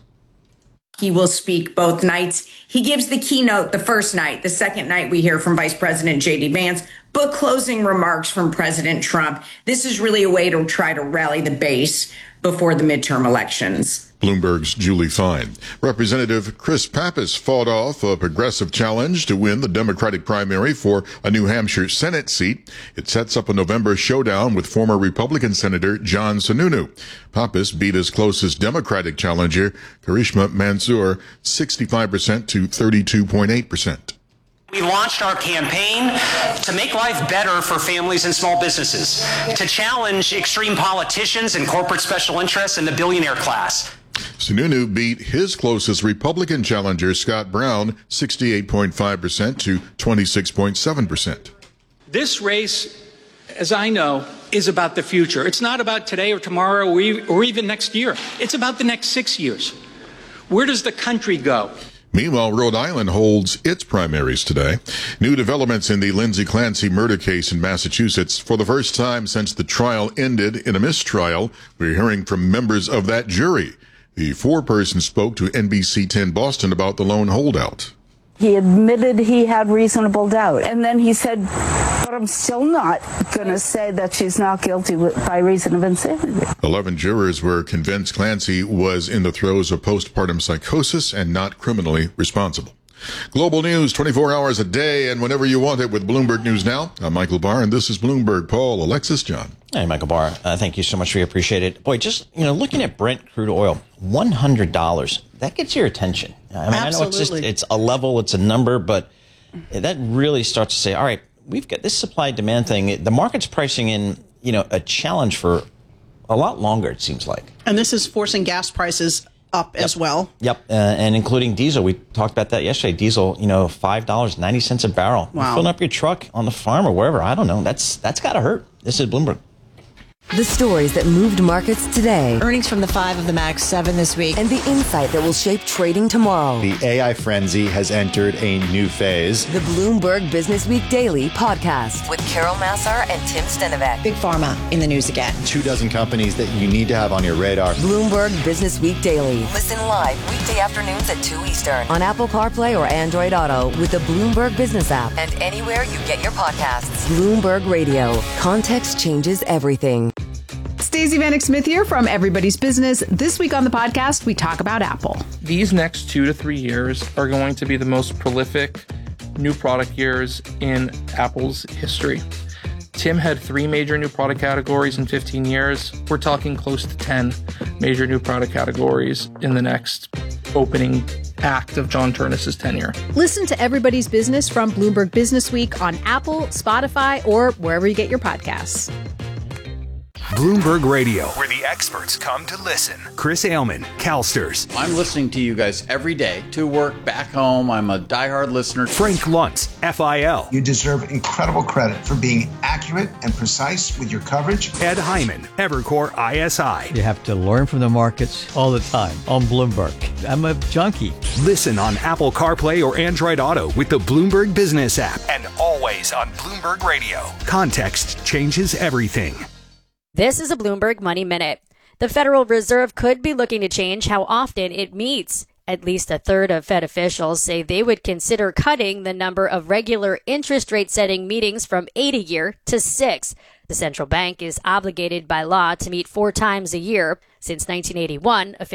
He will speak both nights. He gives the keynote the first night. The second night, we hear from Vice President J D Vance, book closing remarks from President Trump. This is really a way to try to rally the base before the midterm elections. Bloomberg's Julie Fine. Representative Chris Pappas fought off a progressive challenge to win the Democratic primary for a New Hampshire Senate seat. It sets up a November showdown with former Republican Senator John Sununu. Pappas beat his closest Democratic challenger, Karishma Mansour, sixty-five percent to thirty-two point eight percent. We launched our campaign to make life better for families and small businesses, to challenge extreme politicians and corporate special interests in the billionaire class. Sununu beat his closest Republican challenger, Scott Brown, sixty-eight point five percent to twenty-six point seven percent. This race, as I know, is about the future. It's not about today or tomorrow or, e- or even next year. It's about the next six years. Where does the country go? Meanwhile, Rhode Island holds its primaries today. New developments in the Lindsay Clancy murder case in Massachusetts. For the first time since the trial ended in a mistrial, we're hearing from members of that jury. The foreperson spoke to N B C ten Boston about the lone holdout. He admitted he had reasonable doubt. And then he said, but I'm still not going to say that she's not guilty by reason of insanity. Eleven jurors were convinced Clancy was in the throes of postpartum psychosis and not criminally responsible. Global news twenty-four hours a day and whenever you want it with Bloomberg News Now. I'm Michael Barr, and this is Bloomberg. Paul, Alexis, John. Hey, Michael Barr. Uh, thank you so much. We appreciate it. Boy, just, you know, looking at Brent crude oil, one hundred dollars. That gets your attention. I mean, Absolutely. I know it's just, it's a level, it's a number, but that really starts to say, all right, we've got this supply demand thing. The market's pricing in, you know, a challenge for a lot longer, it seems like. And this is forcing gas prices up Yep. as well. Yep. Uh, and including diesel. We talked about that yesterday. Diesel, you know, five dollars and ninety cents a barrel. Wow. You're filling up your truck on the farm or wherever. I don't know. That's That's got to hurt. This is Bloomberg. The stories that moved markets today. Earnings from the five of the Max seven this week. And the insight that will shape trading tomorrow. The A I frenzy has entered a new phase. The Bloomberg Business Week Daily podcast with Carol Massar and Tim Stenovec. Big Pharma in the news again. Two dozen companies that you need to have on your radar. Bloomberg Business Week Daily. Listen live weekday afternoons at two Eastern on Apple CarPlay or Android Auto with the Bloomberg Business app and anywhere you get your podcasts. Bloomberg Radio. Context changes everything. Stacey Vanek Smith here from Everybody's Business. This week on the podcast, we talk about Apple. These next two to three years are going to be the most prolific new product years in Apple's history. Tim had three major new product categories in fifteen years. We're talking close to ten major new product categories in the next opening act of John Ternus's tenure. Listen to Everybody's Business from Bloomberg Business Week on Apple, Spotify, or wherever you get your podcasts. Bloomberg Radio, where the experts come to listen. Chris Ailman, CalSTRS. I'm listening to you guys every day, to work, back home. I'm a diehard listener. Frank Luntz, F I L. You deserve incredible credit for being accurate and precise with your coverage. Ed Hyman, Evercore I S I. You have to learn from the markets all the time on Bloomberg. I'm a junkie. Listen on Apple CarPlay or Android Auto with the Bloomberg Business app. And always on Bloomberg Radio. Context changes everything. This is a Bloomberg Money Minute. The Federal Reserve could be looking to change how often it meets. At least a third of Fed officials say they would consider cutting the number of regular interest rate setting meetings from eight a year to six. The central bank is obligated by law to meet four times a year. Since nineteen eighty-one, officials